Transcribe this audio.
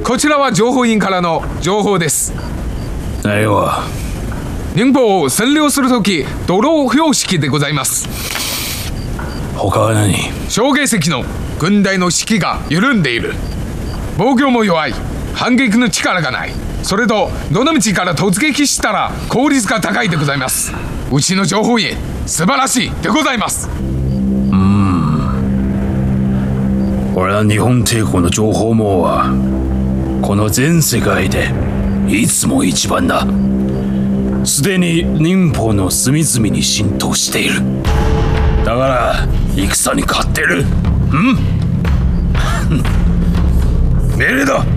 こちらは情報員からの情報です。 何は寧波を占領するとき、ドロー標識でございます。 他は何？ 小芸石の軍隊の士気が緩んでいる。防御も弱い。反撃の力がない。それとどの道から突撃したら効率が高いでございます。うちの情報員素晴らしいでございます。 俺は日本帝国の情報網はこの全世界でいつも一番だ。すでに寧波の隅々に浸透している。だから戦に勝ってる。命令だ。